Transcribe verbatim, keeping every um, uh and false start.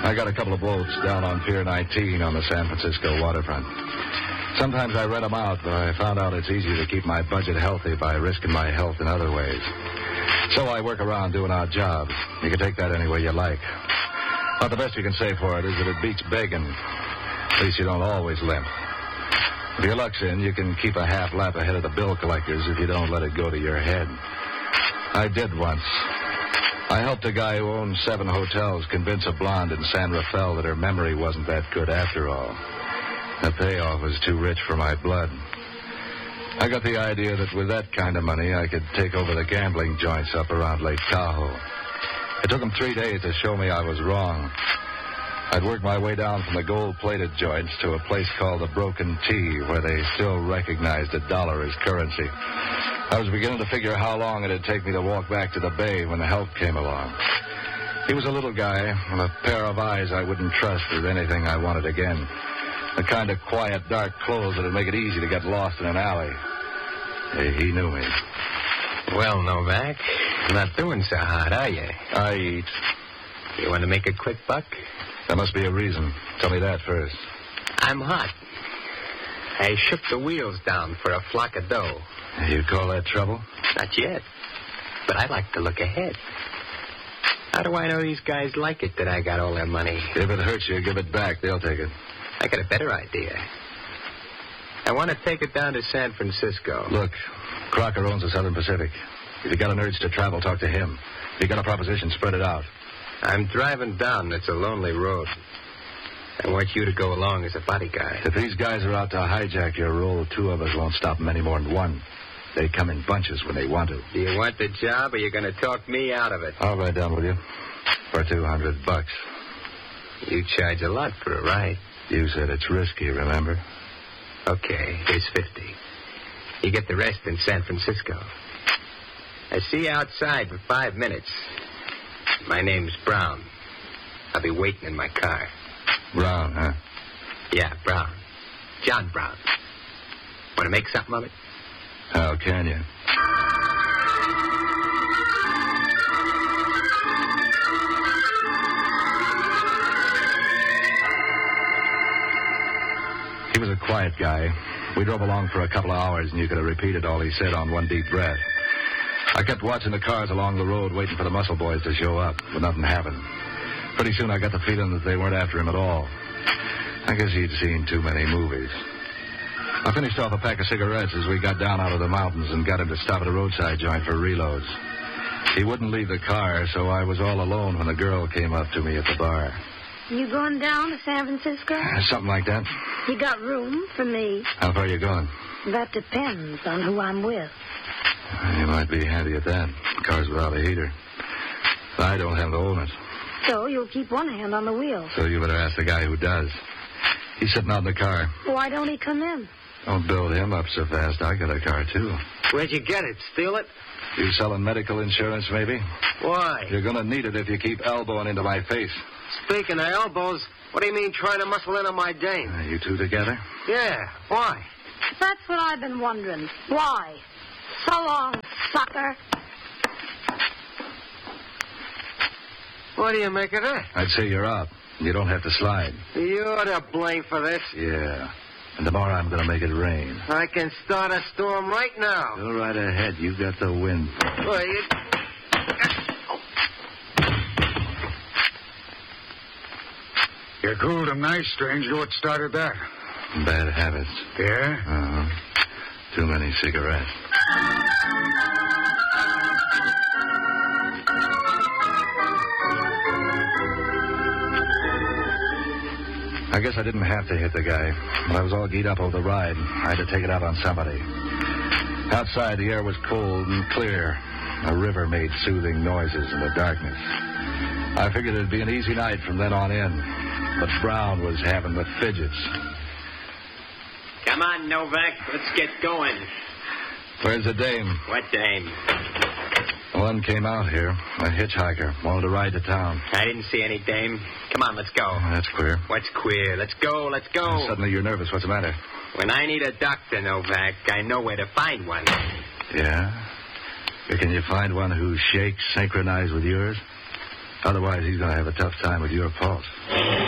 I got a couple of boats down on Pier nineteen on the San Francisco waterfront. Sometimes I rent them out, but I found out it's easier to keep my budget healthy by risking my health in other ways. So I work around doing odd jobs. You can take that any way you like. But the best you can say for it is that it beats begging. At least you don't always limp. If your luck's in, you can keep a half lap ahead of the bill collectors if you don't let it go to your head. I did once. I helped a guy who owned seven hotels convince a blonde in San Rafael that her memory wasn't that good after all. The payoff was too rich for my blood. I got the idea that with that kind of money, I could take over the gambling joints up around Lake Tahoe. It took them three days to show me I was wrong. I'd worked my way down from the gold-plated joints to a place called the Broken T, where they still recognized a dollar as currency. I was beginning to figure how long it'd take me to walk back to the bay when the help came along. He was a little guy with a pair of eyes I wouldn't trust with anything I wanted again. The kind of quiet, dark clothes that'd make it easy to get lost in an alley. He knew me. Well, Novak, not doing so hot, are you? I eat. You want to make a quick buck? There must be a reason. Tell me that first. I'm hot. I shook the wheels down for a flock of dough. You call that trouble? Not yet. But I like to look ahead. How do I know these guys like it that I got all their money? If it hurts you, give it back. They'll take it. I got a better idea. I want to take it down to San Francisco. Look, Crocker owns the Southern Pacific. If you got an urge to travel, talk to him. If you got a proposition, spread it out. I'm driving down. It's a lonely road. I want you to go along as a bodyguard. If these guys are out to hijack your role, two of us won't stop them any more than one. They come in bunches when they want to. Do you want the job, or you going to talk me out of it? I'll ride down with you for two hundred bucks. You charge a lot for a ride. You said it's risky, remember? Okay, here's fifty. You get the rest in San Francisco. I see you outside for five minutes. My name's Brown. I'll be waiting in my car. Brown, huh? Yeah, Brown. John Brown. Want to make something of it? How can you? He was a quiet guy. We drove along for a couple of hours, and you could have repeated all he said on one deep breath. I kept watching the cars along the road, waiting for the muscle boys to show up, but nothing happened. Pretty soon I got the feeling that they weren't after him at all. I guess he'd seen too many movies. I finished off a pack of cigarettes as we got down out of the mountains and got him to stop at a roadside joint for reloads. He wouldn't leave the car, so I was all alone when a girl came up to me at the bar. You going down to San Francisco? Uh, something like that. You got room for me? How far are you going? That depends on who I'm with. You might be handy at that. Car's without a heater. I don't have to own it. So you'll keep one hand on the wheel. So you better ask the guy who does. He's sitting out in the car. Why don't he come in? Don't build him up so fast. I got a car, too. Where'd you get it? Steal it? You selling medical insurance, maybe? Why? You're going to need it if you keep elbowing into my face. Speaking of elbows, what do you mean trying to muscle in on my dame? Are you two together? Yeah, why? That's what I've been wondering. Why? So long, sucker. What do you make of that? I'd say you're out. You don't have to slide. You're to blame for this. Yeah. And tomorrow I'm going to make it rain. I can start a storm right now. Go right ahead. You got the wind. Well, you... You cooled him nice, stranger. What started that? Bad habits. Yeah? Uh-huh. Too many cigarettes. I guess I didn't have to hit the guy. When I was all geared up over the ride, I had to take it out on somebody. Outside, the air was cold and clear. A river made soothing noises in the darkness. I figured it'd be an easy night from then on in. But Brown was having the fidgets. Come on, Novak. Let's get going. Where's the dame? What dame? One came out here, a hitchhiker, wanted to ride to town. I didn't see any dame. Come on, let's go. Oh, that's queer. What's queer? Let's go, let's go. And suddenly you're nervous. What's the matter? When I need a doctor, Novak, I know where to find one. Yeah? Can you find one whose shakes synchronize with yours? Otherwise, he's going to have a tough time with your pulse.